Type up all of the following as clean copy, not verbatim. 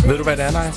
Ved du, hvad det er, Naja?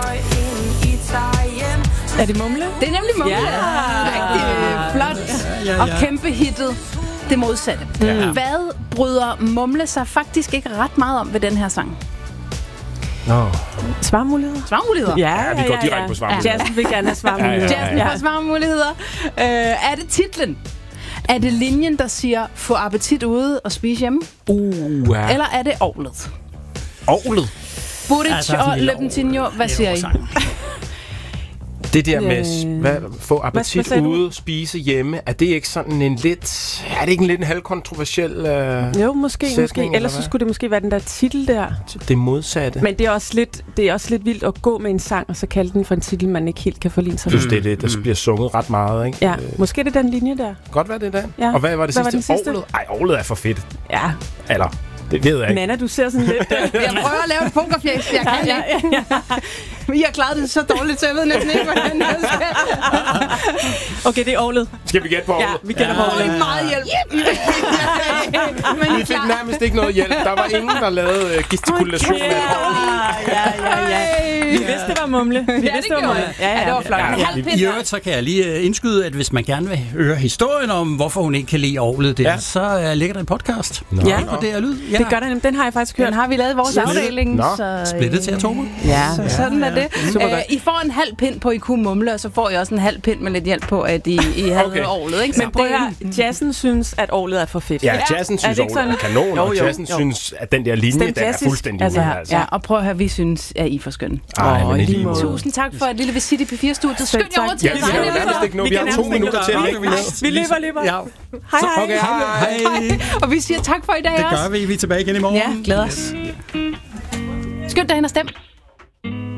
Er det Mumle? Det er nemlig Mumle. Rigtig flot. Og kæmpe hittet. Det modsatte. Hvad bryder Mumle sig faktisk ikke ret meget om ved den her sang? Svarmuligheder? Svarmuligheder? Ja, vi går direkte på svarmuligheder. Jazzen vil gerne have svarmuligheder. Jazzen har svarmuligheder. Er det titlen? Er det linjen, der siger, få appetit ude og spise hjemme? Eller er det orglet? Orglet? Buric og Lepentino, hvad siger I? Det der med få appetit ude, spise hjemme, er det ikke sådan en lidt... Er det ikke en lidt halvkontroversiel jo, måske. Ellers så skulle det måske være den der titel der. Det modsatte. Men det er også lidt vildt at gå med en sang, og så kalde den for en titel, man ikke helt kan forlige sig. Plus det er det, der bliver sunget ret meget, ikke? Ja, måske er det den linje der. Godt være det der. Ja. Og hvad var det sidste? Orglet? Ej, orglet er for fedt. Ja. Eller... Det ved jeg ikke. Nana, du ser sådan lidt... Jeg prøver at lave et pokerfjæs. Jeg kan ikke. I har klaret det så dårligt, så jeg ved næsten ikke, hvordan jeg skal. Okay, det er orglet. Skal vi gætte på orglet? Ja, vi gætter på orglet. Ikke meget hjælp. Men vi fik nærmest ikke noget hjælp. Der var ingen, der lavede gestikulation af Ja. Vi vidste, det var Mumle. Ja, det var flot. I øvrigt, så kan jeg lige indskyde, at hvis man gerne vil høre historien om, hvorfor hun ikke kan lide orglet der, så ligger der en podcast. På det er lyd. Ja. Det gør den har jeg faktisk hørt. Den har vi lavet i vores afdeling. Splittet til atomer. Ja. Så sådan er det. I får en halv pind på IQ Mumle, og så får I også en halv pind med lidt hjælp på, at I havde orglet. Ikke? Men prøv at høre, jazzen synes, at orglet er for fedt. Ja, jazzen synes, orglet er kanon, og jazzen synes, at den der linje, den er fuldstændig ude. Ja, og prøv at høre, vi synes, at I er for skønne. Tusind tak for et lille visit i P4-studiet. Skynd jer over til os. Vi har nærmest ikke nu. Vi har 2 minutter til at lægge ned. Vi løber. Hej. Og vi siger tak for i dag også. Det gør vi. Vi er tilbage igen i morgen. Ja, glæder os. Skynd dig hen og stem.